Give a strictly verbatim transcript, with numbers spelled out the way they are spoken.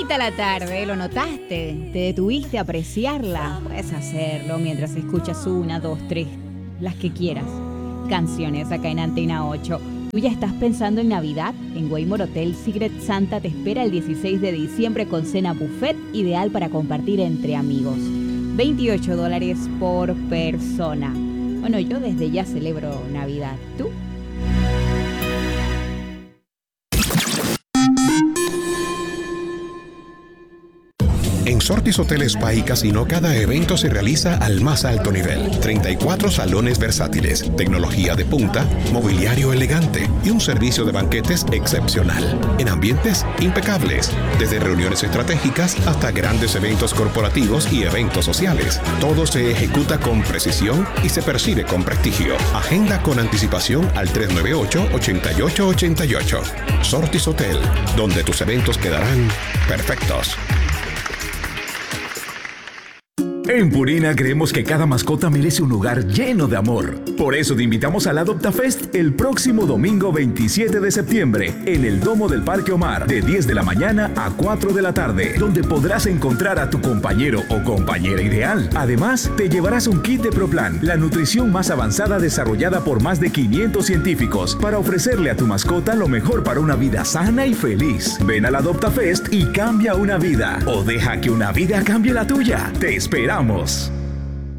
bonita la tarde, ¿lo notaste? ¿Te detuviste a apreciarla? Puedes hacerlo mientras escuchas una, dos, tres, las que quieras. Canciones acá en Antena ocho. ¿Tú ya estás pensando en Navidad? En Waymore Hotel Secret Santa te espera el dieciséis de diciembre con cena buffet ideal para compartir entre amigos. veintiocho dólares por persona. Bueno, yo desde ya celebro Navidad. ¿Tú? En Sortis Hotel Spa y Casino, cada evento se realiza al más alto nivel. treinta y cuatro salones versátiles, tecnología de punta, mobiliario elegante y un servicio de banquetes excepcional. En ambientes impecables, desde reuniones estratégicas hasta grandes eventos corporativos y eventos sociales. Todo se ejecuta con precisión y se percibe con prestigio. Agenda con anticipación al tres nueve ocho, ocho ocho ocho ocho. Sortis Hotel, donde tus eventos quedarán perfectos. En Purina creemos que cada mascota merece un lugar lleno de amor. Por eso te invitamos al AdoptaFest el próximo domingo veintisiete de septiembre en el Domo del Parque Omar de diez de la mañana a cuatro de la tarde, donde podrás encontrar a tu compañero o compañera ideal. Además, te llevarás un kit de ProPlan, la nutrición más avanzada desarrollada por más de quinientos científicos para ofrecerle a tu mascota lo mejor para una vida sana y feliz. Ven al AdoptaFest y cambia una vida, o deja que una vida cambie la tuya. Te esperamos.